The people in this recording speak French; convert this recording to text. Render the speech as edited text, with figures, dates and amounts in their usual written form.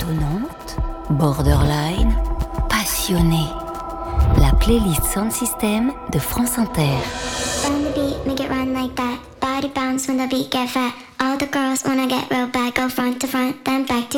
étonnante, borderline, passionnée. La playlist Sound System de France Inter. On the beat, make it run like that. Body bounce when the beat get fat. All the girls wanna get real bad. Go front to front, then back to